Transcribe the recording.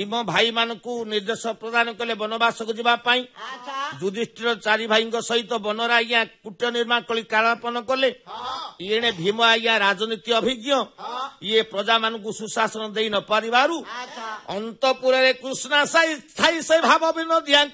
ଭୀମ ଭାଇମାନଙ୍କୁ ନିର୍ଦ୍ଦେଶ ପ୍ରଦାନ କଲେ ବନବାସକୁ ଯିବା ପାଇଁ। ଯୁଧିଷ୍ଠିର ଚାରି ଭାଇଙ୍କ ସହିତ ବନରେ ଆଜ୍ଞା କୂଟ ନିର୍ମାଣ କରି କାଳାପନ କଲେ। ଇଏଣେ ଭୀମ ଆଜ୍ଞା ରାଜନୀତି ଅଭିଜ୍ଞ, ଇଏ ପ୍ରଜାମାନଙ୍କୁ ସୁଶାସନ ଦେଇ ନ ପାରିବାରୁ ଅନ୍ତପୁରରେ କୃଷ୍ଣା ଥାଇ ସେ ଭାବ ବିନୋଦିଆ